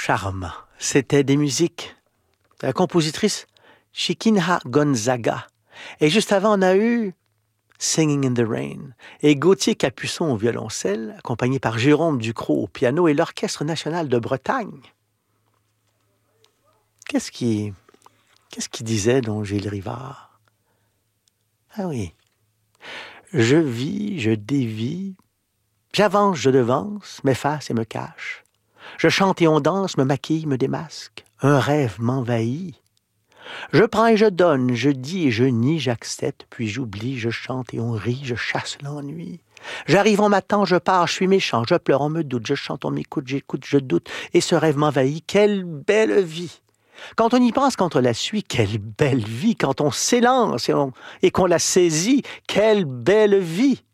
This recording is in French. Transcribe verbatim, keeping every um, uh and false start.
charmant. C'était des musiques de la compositrice Chiquinha Gonzaga. Et juste avant, on a eu Singing in the Rain. Et Gauthier Capuçon au violoncelle, accompagné par Jérôme Ducrot au piano et l'Orchestre national de Bretagne. Qu'est-ce qui, qu'est-ce qui disait donc Gilles Rivard? Ah oui. Je vis, je dévie, j'avance, je devance, m'efface et me cache. Je chante et on danse, me maquille, me démasque. Un rêve m'envahit. Je prends et je donne, je dis et je nie, j'accepte, puis j'oublie, je chante et on rit, je chasse l'ennui. J'arrive, on m'attend, je pars, je suis méchant, je pleure, on me doute, je chante, on m'écoute, j'écoute, je doute, et ce rêve m'envahit. Quelle belle vie! Quand on y pense, quand on la suit, quelle belle vie! Quand on s'élance et, on, et qu'on la saisit, quelle belle vie!